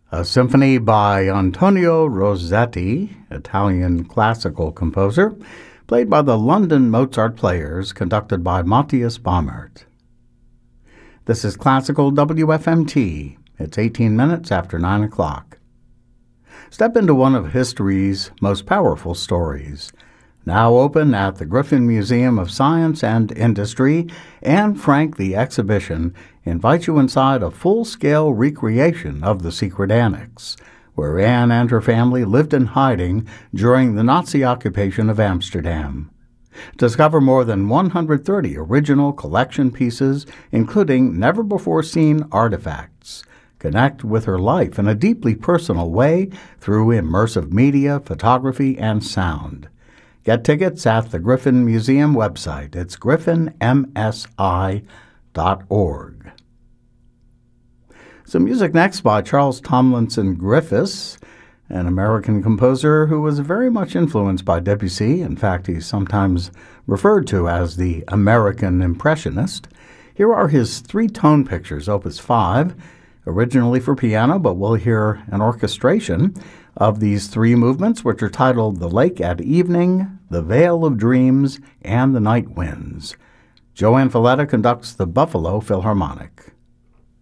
A symphony by Antonio Rossetti, Italian classical composer, played by the London Mozart Players, conducted by Matthias Baumert. This is Classical WFMT. It's 18 minutes after 9 o'clock. Step into one of history's most powerful stories. Now open at the Griffin Museum of Science and Industry, Anne Frank the Exhibition invites you inside a full-scale recreation of the secret annex, where Anne and her family lived in hiding during the Nazi occupation of Amsterdam. Discover more than 130 original collection pieces, including never-before-seen artifacts. Connect with her life in a deeply personal way through immersive media, photography, and sound. Get tickets at the Griffin Museum website. It's griffinmsi.org. Some music next by Charles Tomlinson Griffiths, an American composer who was very much influenced by Debussy. In fact, he's sometimes referred to as the American Impressionist. Here are his three-tone pictures, Opus 5, originally for piano, but we'll hear an orchestration of these three movements, which are titled The Lake at Evening, The Vale of Dreams, and The Night Winds. Joanne Falletta conducts the Buffalo Philharmonic.